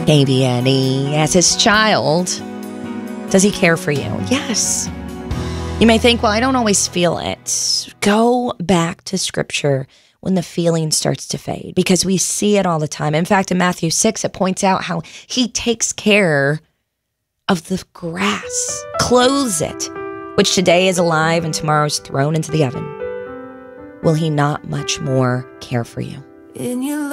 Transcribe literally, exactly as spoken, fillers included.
K B N E, as his child, does he care for you? Yes. You may think, well, I don't always feel it. Go back to Scripture when the feeling starts to fade, because we see it all the time. In fact, in Matthew six, it points out how he takes care of the grass, clothes it, which today is alive and tomorrow is thrown into the oven. Will he not much more care for you? In your